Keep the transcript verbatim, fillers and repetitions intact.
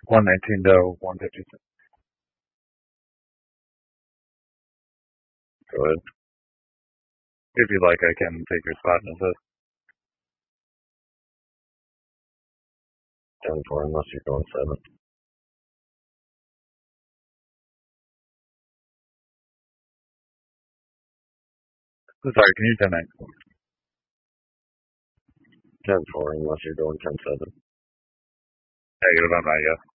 one nineteen to one fifty-six. Go ahead. If you like, I can take your spot in a bit. ten four unless you're going seven. Sorry, can you ten nine? ten four unless you're going ten seven. Negative, I'm not yet.